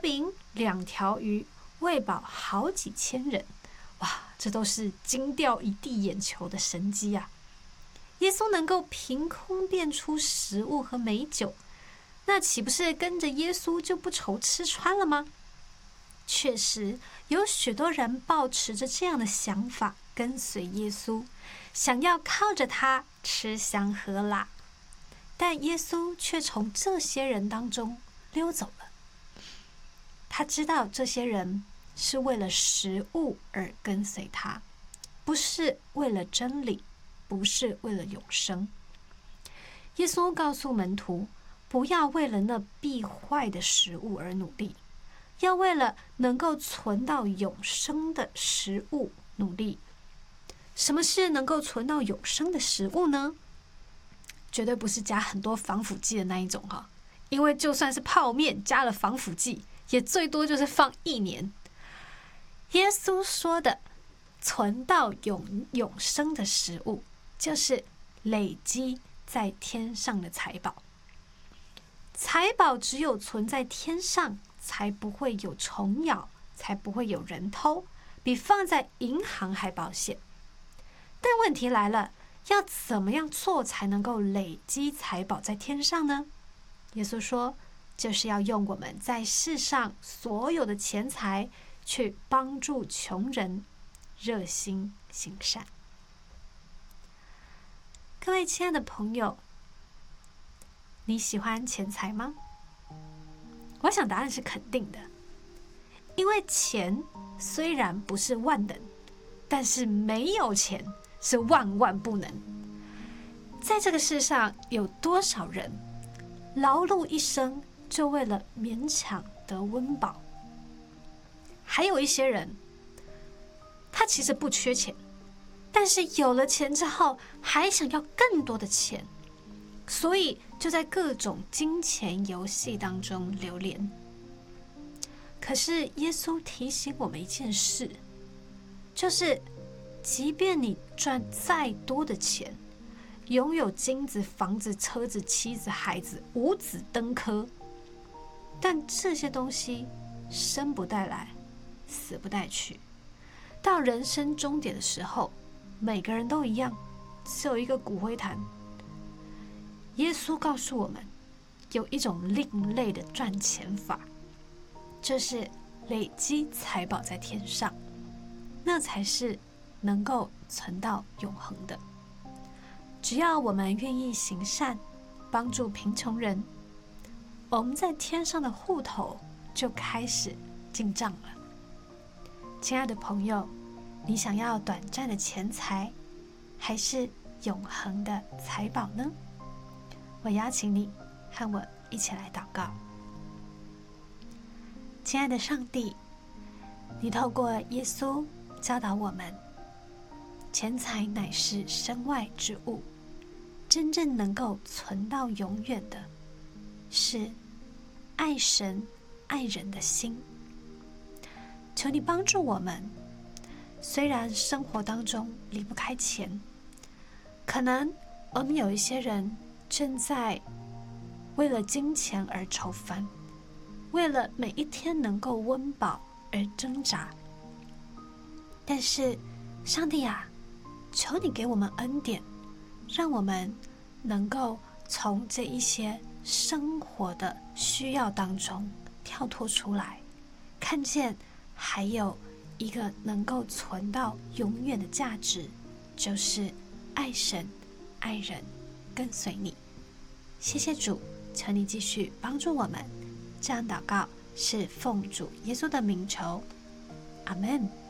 饼2条鱼，喂饱好几千人。哇，这都是惊掉一地眼球的神迹啊！耶稣能够凭空变出食物和美酒，那岂不是跟着耶稣就不愁吃穿了吗？确实，有许多人抱持着这样的想法跟随耶稣，想要靠着他吃香喝辣，但耶稣却从这些人当中溜走了。他知道这些人是为了食物而跟随他，不是为了真理，不是为了永生。耶稣告诉门徒，不要为了那必坏的食物而努力，要为了能够存到永生的食物努力。什么是能够存到永生的食物呢？绝对不是加很多防腐剂的那一种哈，因为就算是泡面加了防腐剂，也最多就是放1年。耶稣说的存到永生的食物，就是累积在天上的财宝。财宝只有存在天上，才不会有虫咬，才不会有人偷，比放在银行还保险。但问题来了，要怎么样做才能够累积财宝在天上呢？耶稣说，就是要用我们在世上所有的钱财去帮助穷人，热心行善。各位亲爱的朋友，你喜欢钱财吗？我想答案是肯定的，因为钱虽然不是万能，但是没有钱是万万不能。在这个世上，有多少人劳碌一生，就为了勉强得温饱？还有一些人，他其实不缺钱，但是有了钱之后，还想要更多的钱，所以就在各种金钱游戏当中流连。可是耶稣提醒我们一件事，就是即便你赚再多的钱，拥有金子、房子、车子、妻子、孩子，五子登科，但这些东西生不带来，死不带去。到人生终点的时候，每个人都一样，只有一个骨灰坛。耶稣告诉我们，有一种另类的赚钱法，就是累积财宝在天上，那才是能够存到永恒的。只要我们愿意行善，帮助贫穷人，我们在天上的户头就开始进账了。亲爱的朋友，你想要短暂的钱财，还是永恒的财宝呢？我邀请你和我一起来祷告。亲爱的上帝，你透过耶稣教导我们，钱财乃是身外之物，真正能够存到永远的是爱神爱人的心。求你帮助我们，虽然生活当中离不开钱，可能我们有一些人正在为了金钱而愁烦，为了每一天能够温饱而挣扎。但是上帝啊，求你给我们恩典，让我们能够从这一些生活的需要当中跳脱出来，看见还有一个能够存到永远的价值，就是爱神爱人，跟随你。谢谢主，求你继续帮助我们。这样祷告是奉主耶稣的名求，阿们。